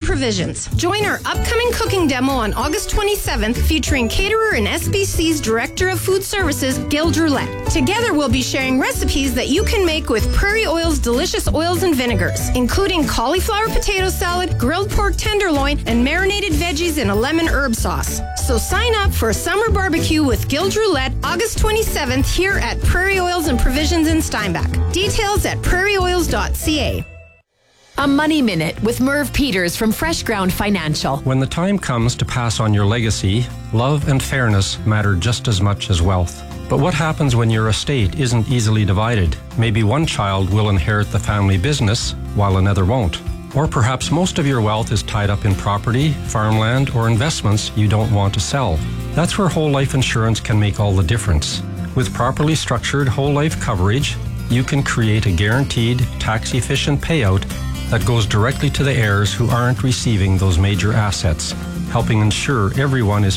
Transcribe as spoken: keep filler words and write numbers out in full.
Provisions. Join our upcoming cooking demo on August twenty-seventh featuring caterer and S B C's Director of Food Services, Gil Droulet. Together we'll be sharing recipes that you can make with Prairie Oil's delicious oils and vinegars, including cauliflower potato salad, grilled pork tenderloin, and marinated veggies in a lemon herb sauce. So sign up for a summer barbecue with Gil Droulet August twenty-seventh here at Prairie Oils and Provisions in Steinbach. Details at prairie oils dot c a. A Money Minute with Merv Peters from Fresh Ground Financial. When the time comes to pass on your legacy, love and fairness matter just as much as wealth. But what happens when your estate isn't easily divided? Maybe one child will inherit the family business while another won't. Or perhaps most of your wealth is tied up in property, farmland, or investments you don't want to sell. That's where whole life insurance can make all the difference. With properly structured whole life coverage, you can create a guaranteed, tax-efficient payout that goes directly to the heirs who aren't receiving those major assets, helping ensure everyone is